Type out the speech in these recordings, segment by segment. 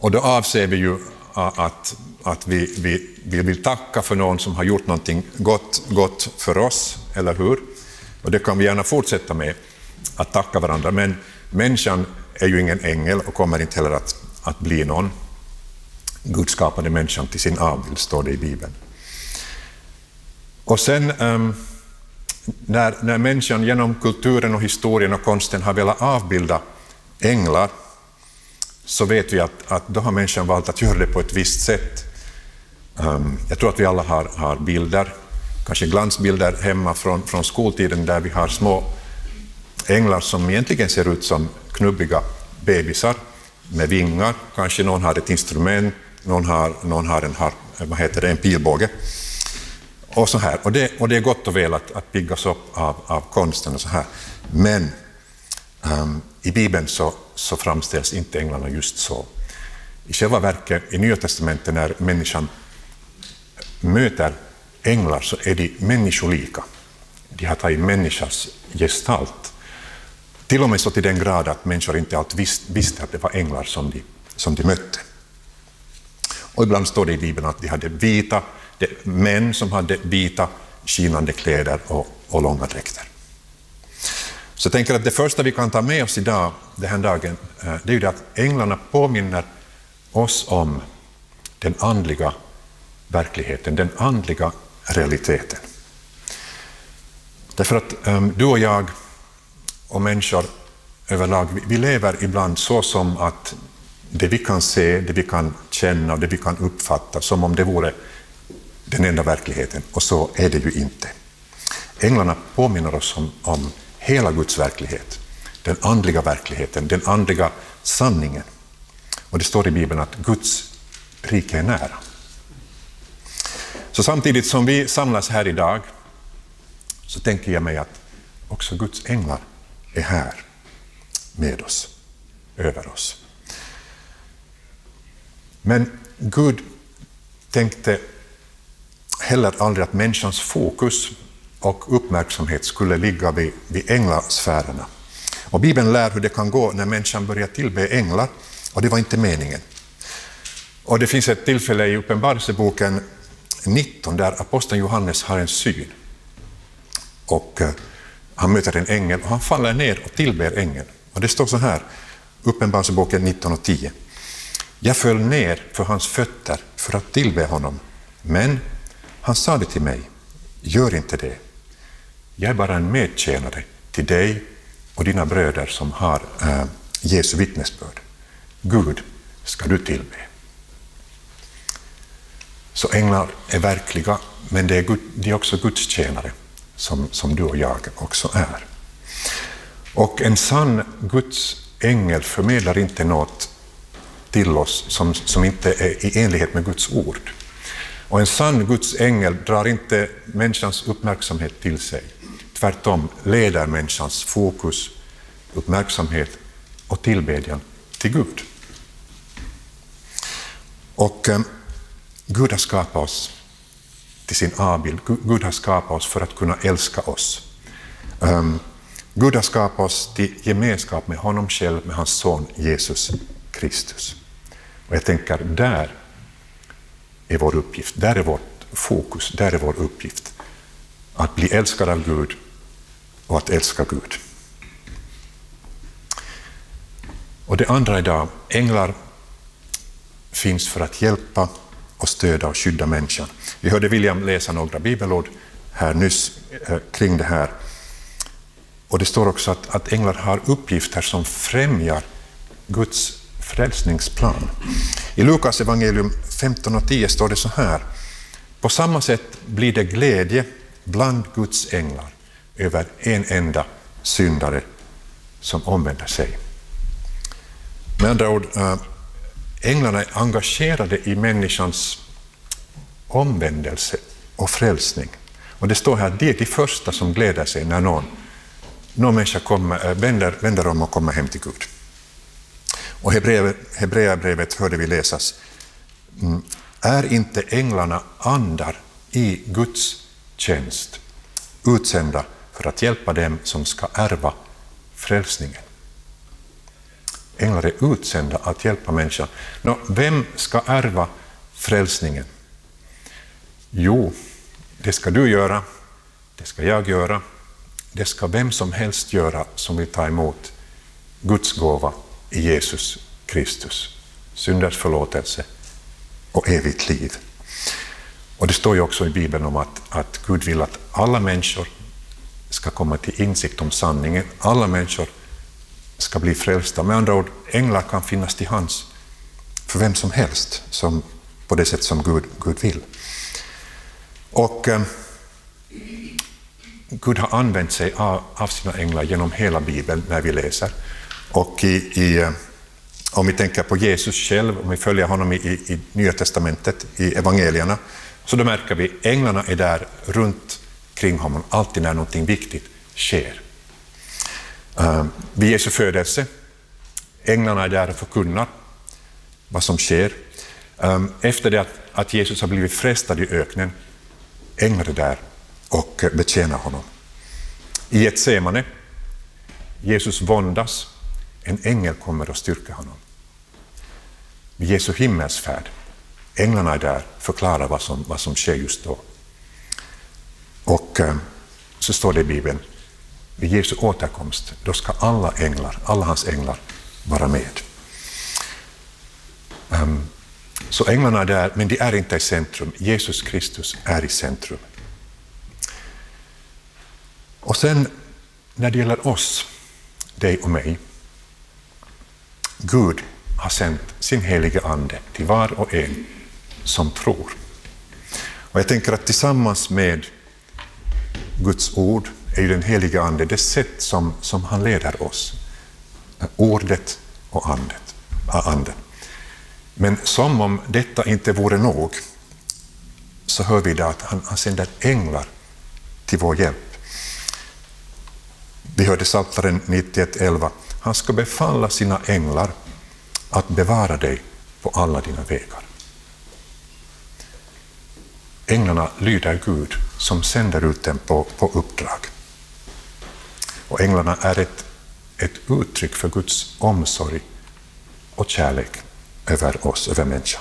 Och då avser vi ju att vi vill tacka för någon som har gjort någonting gott för oss, eller hur? Och det kan vi gärna fortsätta med, att tacka varandra. Men människan är ju ingen ängel och kommer inte heller att bli någon. Gud skapade människan till sin avbild, står det i Bibeln. Och sen när människan genom kulturen och historien och konsten har velat avbilda änglar, så vet vi att då har människan valt att göra det på ett visst sätt. Jag tror att vi alla har bilder, kanske glansbilder hemma från skoltiden, där vi har små änglar som egentligen ser ut som knubbiga bebisar med vingar. Kanske någon har ett instrument, någon har en pilbåge. Och så här. Och det är gott och väl att byggas upp av konsten och så här. Men i Bibeln så framställs inte änglarna just så. I själva verket, i Nya testamentet, när människan möter änglar, så är de människolika. De har tagit människans gestalt. Till och med så till den grad att människor inte alltid visste att det var änglar som de mötte. Och ibland står det i Bibeln att de hade män som hade vita skinande kläder och långa dräkter. Så jag tänker att det första vi kan ta med oss idag, den här dagen, det är ju det att änglarna påminner oss om den andliga verkligheten, den andliga realiteten. Därför att du och jag och människor överlag, vi lever ibland så som att det vi kan se, det vi kan känna och det vi kan uppfatta, som om det vore den enda verkligheten. Och så är det ju inte. Änglarna påminner oss om hela Guds verklighet, den andliga verkligheten, den andliga sanningen. Och det står i Bibeln att Guds rike är nära. Så samtidigt som vi samlas här idag, så tänker jag mig att också Guds änglar är här med oss, över oss. Men Gud tänkte heller aldrig att människans fokus och uppmärksamhet skulle ligga vid änglasfärerna. Och Bibeln lär hur det kan gå när människan börjar tillbe änglar, och det var inte meningen. Och det finns ett tillfälle i Uppenbarelseboken 19 där aposteln Johannes har en syn. Och han möter en ängel och han faller ner och tillber ängeln. Och det står så här, Uppenbarelseboken 19:10. Jag föll ner för hans fötter för att tillbe honom, men han sa det till mig, gör inte det. Jag är bara en medtjänare till dig och dina bröder som har Jesu vittnesbörd. Gud ska du tillbe. Så änglar är verkliga, men de är också Guds tjänare, som du och jag också är. Och en sann Guds ängel förmedlar inte något till oss som inte är i enlighet med Guds ord. Och en sann Guds ängel drar inte människans uppmärksamhet till sig. Tvärtom leder människans fokus, uppmärksamhet och tillbedjan till Gud. Och Gud har skapat oss till sin avbild. Gud har skapat oss för att kunna älska oss. Gud har skapat oss till gemenskap med honom själv, med hans son Jesus Kristus. Och jag tänker, där är vår uppgift, där är vårt fokus, där är vår uppgift. Att bli älskad av Gud och att älska Gud. Och det andra idag, änglar finns för att hjälpa och stödja och skydda människan. Vi hörde William läsa några bibelord här nyss kring det här. Och det står också att änglar har uppgifter som främjar Guds frälsningsplan. I Lukas evangelium 15:10 står det så här. På samma sätt blir det glädje bland Guds änglar över en enda syndare som omvänder sig. Med andra ord, änglarna är engagerade i människans omvändelse och frälsning. Och det står här, det är de första som gläder sig när någon människa vänder om och kommer hem till Gud. Och Hebreerbrevet hörde vi läsas. Är inte änglarna andar i Guds tjänst, utsända för att hjälpa dem som ska ärva frälsningen? Änglar är utsända att hjälpa människan. Vem ska ärva frälsningen? Jo, det ska du göra, det ska jag göra, det ska vem som helst göra som vill ta emot Guds gåva i Jesus Kristus. Synders förlåtelse och evigt liv. Och det står ju också i Bibeln om att Gud vill att alla människor ska komma till insikt om sanningen. Alla människor ska bli frälsta. Med andra ord, änglar kan finnas till hands för vem som helst, som, på det sätt som Gud vill. Och Gud har använt sig av sina änglar genom hela Bibeln när vi läser. Och om vi tänker på Jesus själv, om vi följer honom i Nya testamentet, i evangelierna, så då märker vi att änglarna är där runt kring honom, alltid när någonting viktigt sker. Vid Jesu födelse, änglarna är där och förkunnar vad som sker. Efter det att Jesus har blivit frestad i öknen, änglar är där och betjänar honom. I Getsemane, Jesus våndas, en ängel kommer och styrker honom. Vid Jesu himmelsfärd, änglarna är där, förklarar vad som sker just då. Och så står det i Bibeln, vid Jesu återkomst, då ska alla hans änglar vara med. Så änglarna är där, men de är inte i centrum. Jesus Kristus är i centrum. Och sen, när det gäller oss, dig och mig, Gud har sänt sin heliga ande till var och en som tror. Och jag tänker att tillsammans med Guds ord är ju den heliga ande det sätt som han leder oss. Ordet och anden. Men som om detta inte vore nog, så hör vi det att han sänder änglar till vår hjälp. Vi hörde Psaltaren 91:11. Han ska befalla sina änglar att bevara dig på alla dina vägar. Änglarna lyder Gud som sänder ut dem på uppdrag. Och änglarna är ett uttryck för Guds omsorg och kärlek över oss, över människan.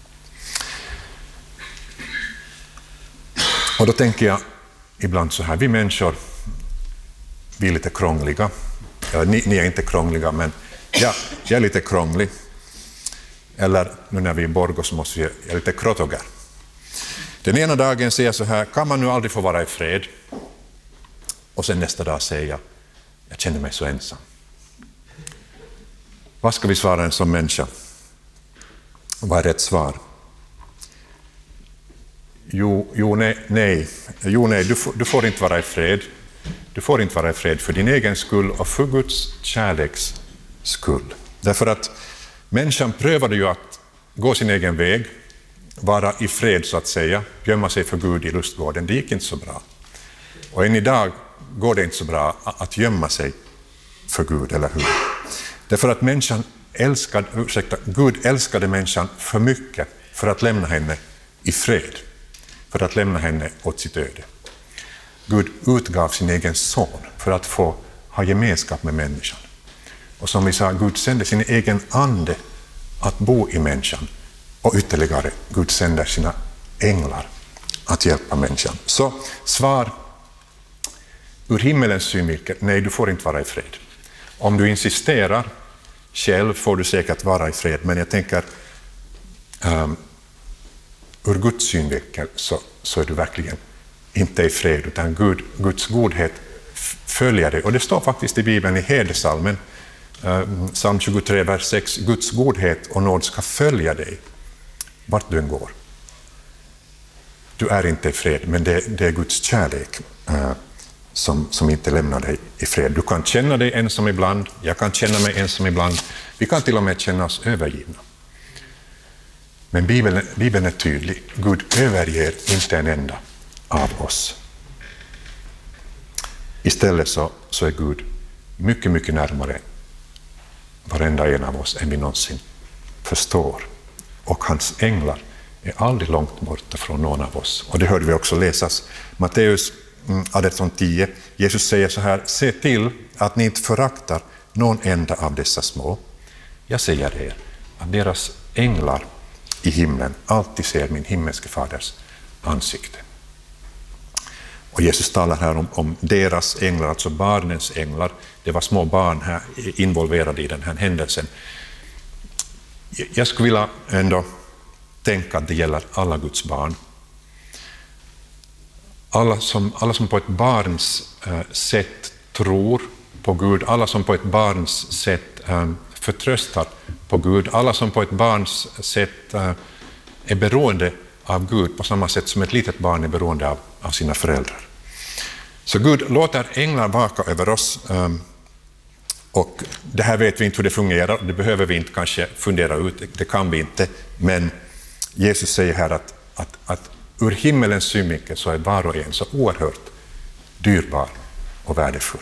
Och då tänker jag ibland så här, vi människor, vi är lite krångliga. Ja, ni är inte krångliga, men jag är lite krånglig. Eller nu när vi är i Borgå så måste jag är lite krotoger. Den ena dagen säger jag så här, kan man nu aldrig få vara i fred? Och sen nästa dag säger jag känner mig så ensam. Vad ska vi svara en sån människa? Vad är rätt svar? Jo, nej, du får inte vara i fred. Du får inte vara i fred för din egen skull och för Guds kärleks skull. Därför att människan prövade ju att gå sin egen väg, vara i fred så att säga, gömma sig för Gud i lustgården. Det gick inte så bra. Och än idag går det inte så bra att gömma sig för Gud, eller hur? Därför att Gud älskade människan för mycket för att lämna henne i fred, för att lämna henne åt sitt öde. Gud utgav sin egen son för att få ha gemenskap med människan. Och som vi sa, Gud sände sin egen ande att bo i människan. Och ytterligare, Gud sänder sina änglar att hjälpa människan. Så svar ur himmelens synvinkel, nej, du får inte vara i fred. Om du insisterar själv får du säkert vara i fred, men jag tänker ur Guds synvinkel så är du verkligen inte i fred, utan Guds godhet följer dig. Och det står faktiskt i Bibeln i Hedesalmen, psalm 23, vers 6, Guds godhet och nåd ska följa dig vart du än går. Du är inte i fred, men det är Guds kärlek som inte lämnar dig i fred. Du kan känna dig ensam ibland, jag kan känna mig ensam ibland, vi kan till och med känna oss övergivna. Men Bibeln är tydlig, Gud överger inte en enda av oss. Istället så är Gud mycket, mycket närmare varenda en av oss än vi någonsin förstår. Och hans änglar är aldrig långt borta från någon av oss. Och det hörde vi också läsas. Matteus 18:10. Jesus säger så här, se till att ni inte föraktar någon enda av dessa små. jag säger er att deras änglar i himlen alltid ser min himmelske faders ansikte. Och Jesus talar här om deras änglar, alltså barnens änglar. Det var små barn här involverade i den här händelsen. Jag skulle vilja ändå tänka att det gäller alla Guds barn. Alla som på ett barns sätt tror på Gud, alla som på ett barns sätt förtröstar på Gud, alla som på ett barns sätt är beroende av Gud på samma sätt som ett litet barn är beroende av sina föräldrar. Så Gud låter änglar vaka över oss, och det här vet vi inte hur det fungerar, det behöver vi inte kanske fundera ut, det kan vi inte, men Jesus säger här att ur himmelens synvinkel så är var och en så oerhört dyrbar och värdefull.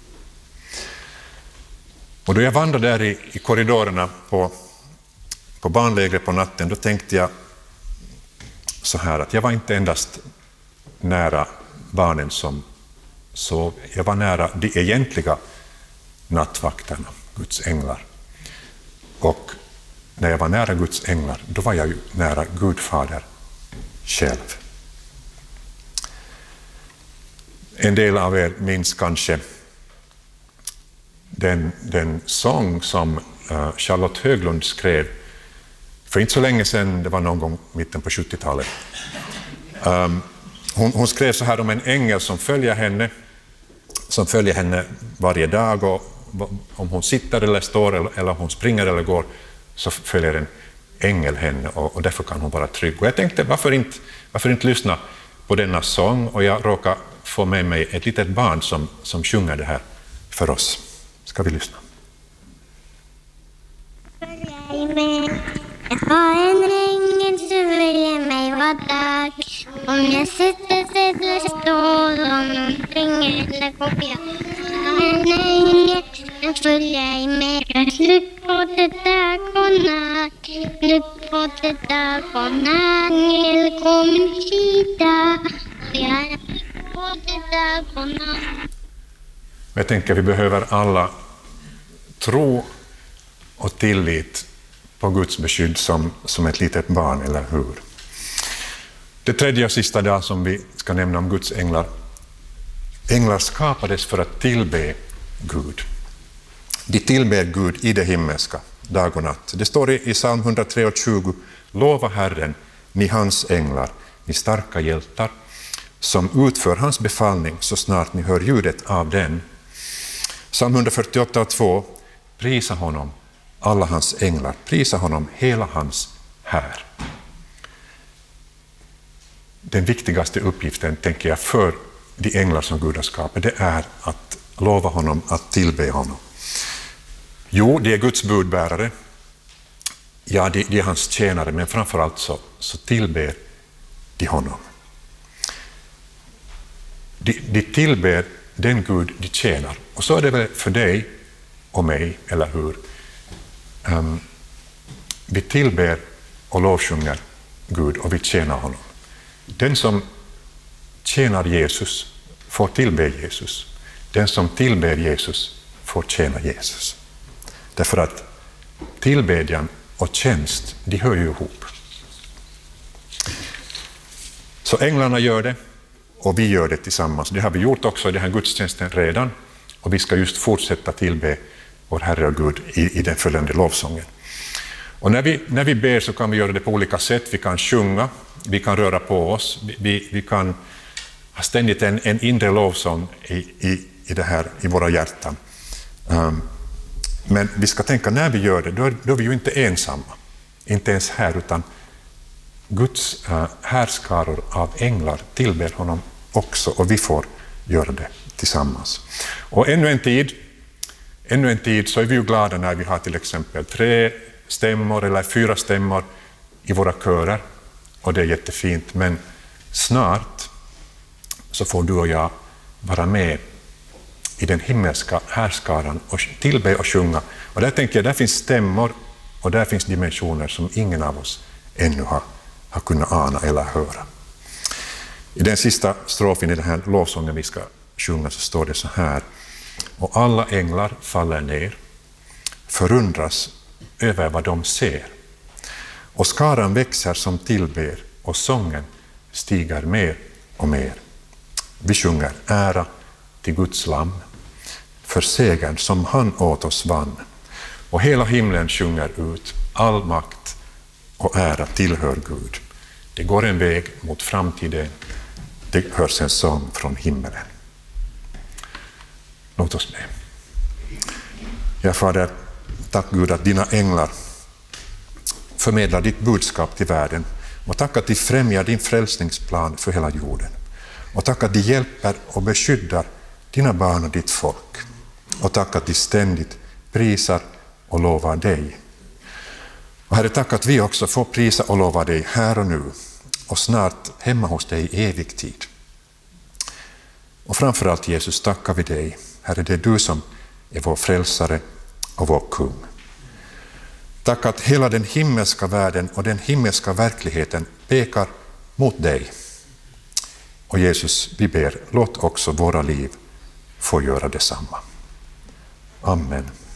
Och då jag vandrade där i korridorerna på barnlägret på natten, då tänkte jag så här att jag var inte endast nära barnen som sov, jag var nära de egentliga nattvakterna, Guds änglar. Och när jag var nära Guds änglar, då var jag ju nära Gud Fader själv. En del av er minns kanske den sång som Charlotte Höglund skrev för inte så länge sedan, det var någon gång mitten på 70-talet. Hon skrev så här om en ängel som följer henne varje dag, och om hon sitter eller står eller om hon springer eller går så följer en ängel henne, och därför kan hon vara trygg. Och jag tänkte, varför inte lyssna på denna sång, och jag råkar få med mig ett litet barn som sjunger det här för oss. Ska vi lyssna? Jag har en ängel som följer mig var dag. Om jag sitter eller står om någon springer eller går jag. Jag har en ängel som följer mig. Slut på det där godnatt. Slut på det där godnatt. Ängel kom min sida. Jag är på det där godnatt. Jag tänker att vi behöver alla tro och tillit på Guds beskydd som ett litet barn, eller hur? Det tredje och sista dag som vi ska nämna om Guds änglar. Änglar skapades för att tillbe Gud. De tillber Gud i det himmelska, dag och natt. Det står i psalm 123:20: Lova Herren, ni hans änglar, ni starka hjältar, som utför hans befallning så snart ni hör ljudet av den. Psalm 148:2: Prisa honom, alla hans änglar, prisa honom, hela hans här. Den viktigaste uppgiften, tänker jag, för de änglar som Gud har skapat, det är att lova honom, att tillbe honom. Jo, de är Guds budbärare, ja, de är hans tjänare, men framförallt så tillber de honom. De tillber den Gud de tjänar. Och så är det väl för dig och mig, eller hur? Vi tillber och lovsjunger Gud och vi tjänar honom. Den som tjänar Jesus får tillbe Jesus. Den som tillber Jesus får tjäna Jesus. Därför att tillbedjan och tjänst, de hör ju ihop. Så änglarna gör det och vi gör det tillsammans. Det har vi gjort också i den här gudstjänsten redan, och vi ska just fortsätta tillbe vår Herre och Gud i den följande lovsången. Och när vi ber så kan vi göra det på olika sätt. Vi kan sjunga, vi kan röra på oss, vi kan ha ständigt en inre lovsång i våra hjärtan. Men vi ska tänka, när vi gör det, då är vi ju inte ensamma. Inte ens här, utan Guds härskaror av änglar tillber honom också, och vi får göra det tillsammans. Och ännu en tid så är vi ju glada när vi har till exempel 3 stämmor eller 4 stämmor i våra körer, och det är jättefint, men snart så får du och jag vara med i den himmelska härskaran och tillbe och sjunga. Och där tänker jag, där finns stämmor och där finns dimensioner som ingen av oss ännu har kunnat ana eller höra. I den sista strofen i den här lovsången vi ska sjunga så står det så här: Och alla änglar faller ner, förundras över vad de ser. Och skaran växer som tillber och sången stiger mer och mer. Vi sjunger ära till Guds lamm för segern som han åt oss vann. Och hela himlen sjunger ut, all makt och ära tillhör Gud. Det går en väg mot framtiden, det hörs en sång från himmelen. Låt oss be. Ja, Fader, tack Gud att dina änglar förmedlar ditt budskap till världen, och tack att de främjar din frälsningsplan för hela jorden. Och tack att de hjälper och beskyddar dina barn och ditt folk. Och tack att de ständigt prisar och lovar dig. Och Herre, tack att vi också får prisa och lova dig här och nu och snart hemma hos dig i evig tid. Och framförallt Jesus, tackar vi dig. Herre, det är du som är vår frälsare och vår kung. Tack att hela den himmelska världen och den himmelska verkligheten pekar mot dig. Och Jesus, vi ber, låt också våra liv få göra detsamma. Amen.